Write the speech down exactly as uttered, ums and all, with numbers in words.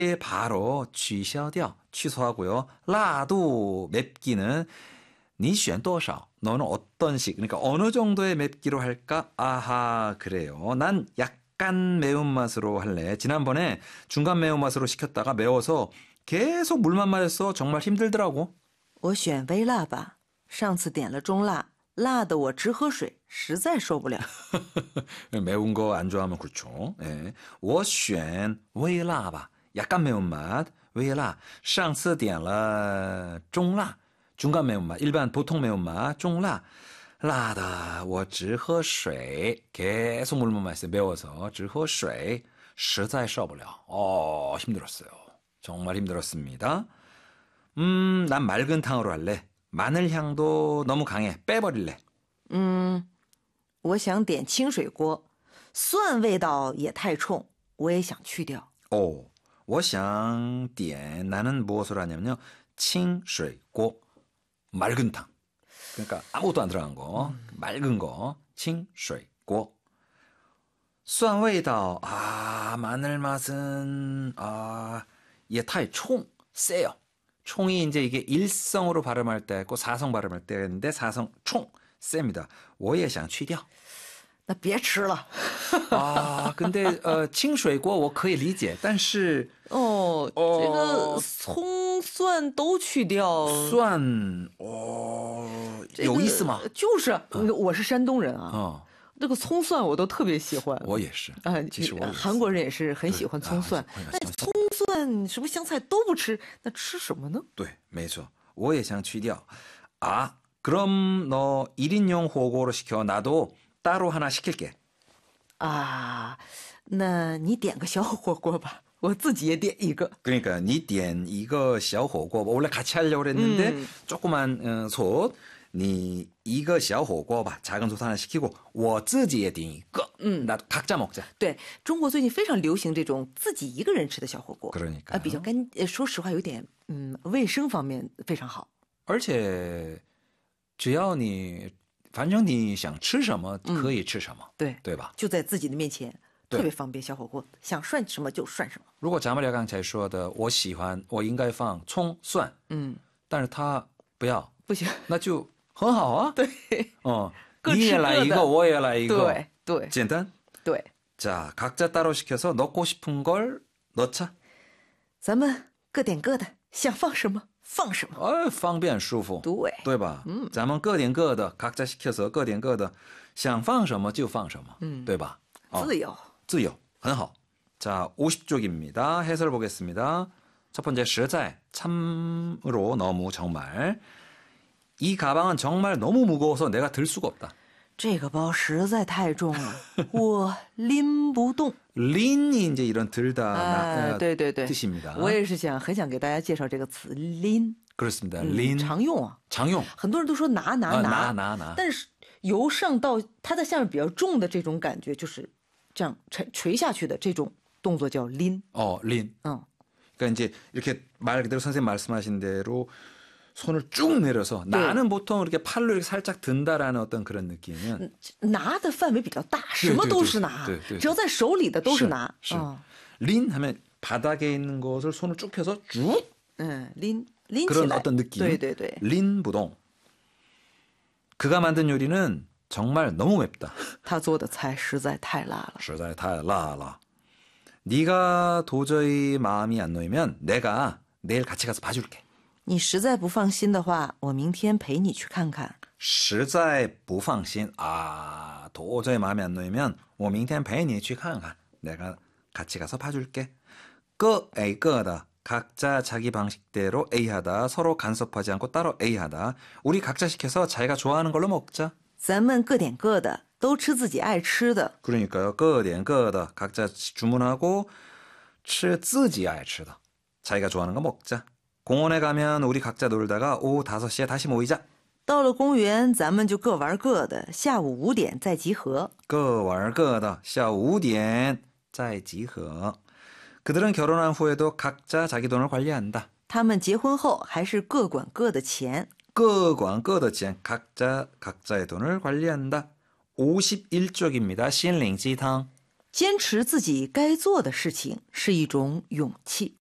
바로 취消掉, 취소하고요. 라도 맵기는 你选多少? 너는 어떤 식, 그러니까 어느 정도의 맵기로 할까? 아하, 그래요. 난 약간 매운맛으로 할래. 지난번에 중간 매운맛으로 시켰다가 매워서 계속 물만 마셨어. 정말 힘들더라고. 我选微辣吧。上次点了中辣，辣的我直喝水，实在受不了。 매운 거 안 좋아하면 그렇죠. 예. 我选微辣吧. 약간 매운맛. 微辣. 上次点了中辣. 중간 매운맛, 일반 보통 매운맛, 中辣. 辣的我直喝水. 계속 물만 마셨어요. 매워서 直喝水. 实在受不了. 어, 힘들었어요. 정말 힘들었습니다. 음, 난 맑은 탕으로 할래. 마늘 향도 너무 강해. 빼버릴래. 嗯，我想点清水锅，蒜味道也太冲，我也想去掉。 오, 我想点 나는 무엇을 하냐면요. 清水锅. 맑은 탕. 그러니까 아무것도 안 들어간 거. 음. 맑은 거. 清水锅. 蒜味道. 아, 마늘 맛은 아, 얘太冲. 세요. 총이 이제 이게 일성으로 발음할 때 있고 사성 발음할 때 있는데 사성 총 셉니다. 我也想去掉. 那别吃了。 아, 근데 어, 清水锅我可以理解，但是哦，这个葱蒜都去掉。 蒜哦，有意思吗？ 就是，我是山东人啊。 哦， 那个葱蒜我都特别喜欢。 我也是。 啊， 其实我也是。 韩国人也是很喜欢葱蒜。 那葱蒜什么香菜都不吃，那吃什么呢？ 对，没错。我也想去掉。 아, 그럼 너 일 인용火锅로 시켜. 나도 따로 하나 시킬게. 啊，那你点个小火锅吧，我自己也点一个。 그러니까 你点一个小火锅. 원래 같이 하려고 했는데 음. 조그만 어, 솥. 你一个小火锅吧, 작은 솥 하나 시키고 我自己也点一个. 음. 나도 각자 먹자. 对，中国最近非常流行这种自己一个人吃的小火锅。 그러니까. 啊，比较干，说实话有点嗯，卫生方面非常好。 而且只要你反正你想吃什么可以吃什么。 对， 对吧？ 就在自己的面前，特别方便。小火锅想涮什么就涮什么。 如果咱们俩刚才说的我喜欢我应该放葱蒜， 嗯， 但是他不要， 不行， 那就很好啊。 对， 어, 各吃各的。 你也来一个我也来一个。 对对， 简单。 对。 자, 각자 따로 시켜서 넣고 싶은 걸 넣자. 咱们各点各的，想放什么放什么。 어, 方便舒服。 对， 对吧？ 음. 咱们各点各的, 각자 시켜서 各点各的, 想放什么就放什么. 음. 对吧? 어, 自由. 自由. 很好. 자, 오십 쪽입니다. 해설 보겠습니다. 첫 번째, 实在, 참으로 너무 정말. 이 가방은 정말 너무 무거워서 내가 들 수가 없다. 这个包实在太重了，我拎不动。 린이 이제 이런 들다 啊，对对对， 뜻입니다. 我也是想很想给大家介绍这个词拎。 그렇습니다. 嗯 린 常用啊， 常用. 很多人都说拿拿 아, 拿 나, 나, 나. 但是由上到它在下面比较重的这种感觉，就是这样垂垂下去的这种动作叫拎。 어, 린. 嗯， 그러니까 이제 이렇게 말 그대로 선생님 말씀하신 대로 손을 쭉 내려서 나는 보통 이렇게 팔로 이렇게 살짝 든다라는 어떤 그런 느낌은 拿的范围比较大，什么都是拿，只要在手里的都是拿。嗯， 린 하면 바닥에 있는 것을 손을 쭉 펴서 쭉 嗯，拎拎起 그런 来。 어떤 느낌. 对对对， 린 부동. 그가 만든 요리는 정말 너무 맵다. 他做的菜实在太辣了。 实在太辣了. 네가 도저히 마음이 안 놓이면 내가 내일 같이 가서 봐줄게. 你实在不放心的话，我明天陪你去看看。 实在不放心. 아, 도저히 마음이 안 놓이면 我明天陪你去看看. 내가 같이 가서 봐줄게. 그 A 거다. 각자 자기 방식대로 A하다. 서로 간섭하지 않고 따로 A하다. 우리 각자 시켜서 자기가 좋아하는 걸로 먹자. 咱们各点各的，都吃自己爱吃的。 그러니까요. 各点各的. 각자 주문하고 吃自己爱吃的. 자기가 좋아하는 거 먹자. 공원에 가면 우리 각자 놀다가 오후 다섯 시에 다시 모이자. 到了公园，咱们就各玩各的，下午五点再集合。 各玩各的，下午五点再集合. 그들은 결혼한 후에도 각자 자기 돈을 관리한다. 他们结婚后还是各管各的钱。 各管各的钱, 각자 각자의 돈을 관리한다. 오십일 쪽입니다. 신링지탕. 坚持自己该做的事情是一种勇气。